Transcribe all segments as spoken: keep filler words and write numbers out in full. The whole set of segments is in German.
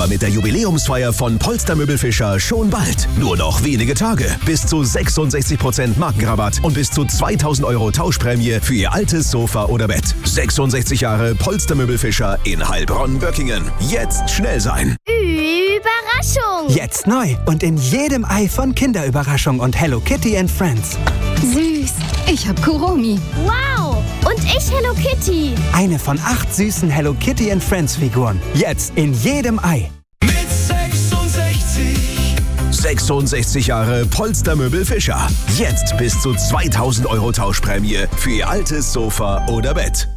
Aber mit der Jubiläumsfeier von Polster Möbelfischer schon bald. Nur noch wenige Tage. Bis zu sechsundsechzig Prozent Markenrabatt und bis zu zweitausend Euro Tauschprämie für Ihr altes Sofa oder Bett. sechsundsechzig Jahre Polster Möbelfischer in Heilbronn-Böckingen. Jetzt schnell sein. Überraschung! Jetzt neu und in jedem Ei von Kinderüberraschung und Hello Kitty and Friends. Süß. Ich hab Kuromi. Wow! Und ich Hello Kitty. Eine von acht süßen Hello Kitty and Friends Figuren. Jetzt in jedem Ei. Mit sechsundsechzig. sechsundsechzig Jahre Polster Möbelfischer. Jetzt bis zu zweitausend Euro Tauschprämie für Ihr altes Sofa oder Bett.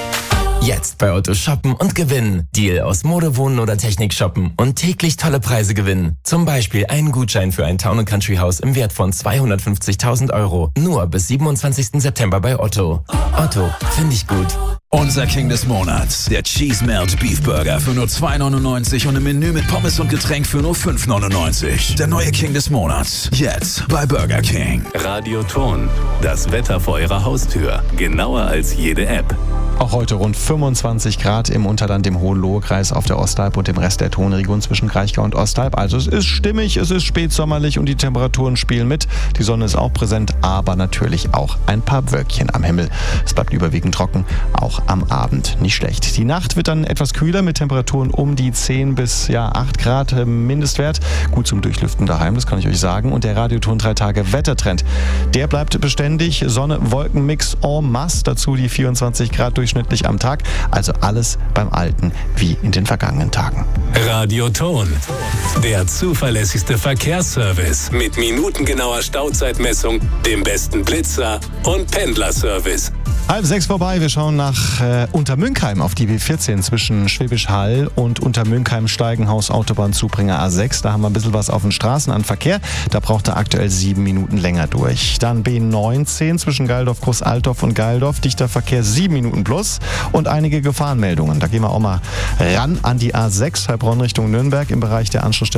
Jetzt bei Otto shoppen und gewinnen. Deal aus Mode, Wohnen oder Technik shoppen und täglich tolle Preise gewinnen. Zum Beispiel einen Gutschein für ein Town and Country Haus im Wert von zweihundertfünfzigtausend Euro. Nur bis siebenundzwanzigsten September bei Otto. Otto, finde ich gut. Unser King des Monats, der Cheese Melt Beef Burger für nur zwei neunundneunzig und im Menü mit Pommes und Getränk für nur fünf neunundneunzig. Der neue King des Monats, jetzt bei Burger King. Radioton, das Wetter vor Ihrer Haustür, genauer als jede App. Auch heute rund fünfundzwanzig Grad im Unterland, im Hohenlohe-Kreis, auf der Ostalb und dem Rest der Tonregion zwischen Kraichgau und Ostalb. Also es ist stimmig, es ist spätsommerlich und die Temperaturen spielen mit. Die Sonne ist auch präsent, aber natürlich auch ein paar Wölkchen am Himmel. Es bleibt überwiegend trocken, auch am Abend nicht schlecht. Die Nacht wird dann etwas kühler mit Temperaturen um die zehn bis ja, acht Grad Mindestwert. Gut zum Durchlüften daheim, das kann ich euch sagen. Und der Radioton drei Tage Wettertrend, der bleibt beständig. Sonne-Wolken-Mix en masse, dazu die vierundzwanzig Grad durchschnittlich am Tag. Also alles beim Alten wie in den vergangenen Tagen. Radioton, der zuverlässigste Verkehrsservice mit minutengenauer Stauzeitmessung, dem besten Blitzer und Pendlerservice. Halb sechs vorbei, wir schauen nach äh, Untermünkheim auf die B vierzehn zwischen Schwäbisch Hall und Untermünkheim Steigenhaus Autobahnzubringer A sechs. Da haben wir ein bisschen was auf den Straßen an Verkehr. Da braucht er aktuell sieben Minuten länger durch. Dann B neunzehn zwischen Geildorf, Großaltorf und Geildorf. Dichter Verkehr sieben Minuten plus und einige Gefahrenmeldungen. Da gehen wir auch mal ran an die A sechs, Heilbronn Richtung Nürnberg im Bereich der Anschlussstelle